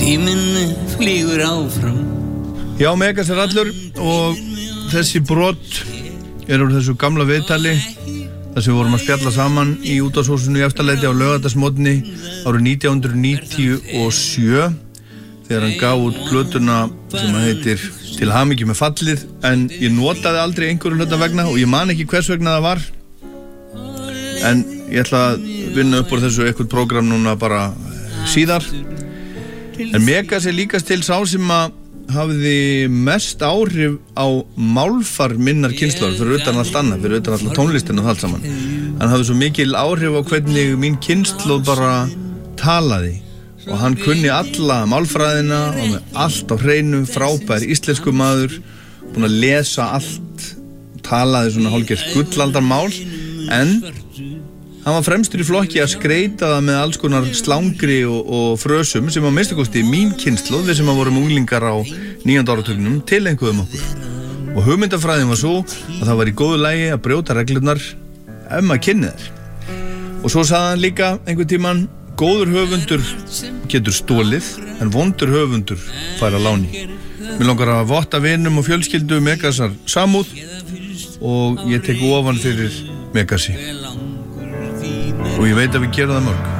Tíminn flýgur áfram. Já, Megas allur og þessi brot úr þessu gamla viðtali þar sem við vorum að spjalla saman í útvarpshúsinu í Efstaleiti á laugardagsmorgni árið 1997 þegar hann gaf út plötuna sem heitir Til hamingju með fallið, en ég notaði aldrei einhverju hluta vegna og ég man ekki hvers vegna það var, en ég ætla að vinna upp úr þessu eitthvað prógram núna bara síðar. En Megas líkast til sá sem að hafði mest áhrif á málfar minnar kynslóðar fyrir utan allt annað, fyrir utan alltaf tónlistin og allt saman. Hann hafði svo mikil áhrif á hvernig mín kynslóð bara talaði og hann kunni alla málfræðina og með allt á hreinu, frábær íslensku maður, búinn að lesa allt, talaði svona hálfgert gullaldarmál, en hann var fremstur í flokki að skreita það með alls konar slangri og frösum sem að minnstakosti mín kynslóð, við sem að vorum unglingar á 9. áratugnum, tileinkuðum okkur. Og hugmyndafræðin var svo að það var í góðu lagi að brjóta reglurnar ef maður kynni þær. Og svo sagði hann líka einhvern tímann: góður höfundur getur stólið, en vondur höfundur fær að láni. Mér langar að votta vinum og fjölskyldu Megasar samúð og ég tek ofan fyrir Megasi. Og ég veit að við gerum það mörg.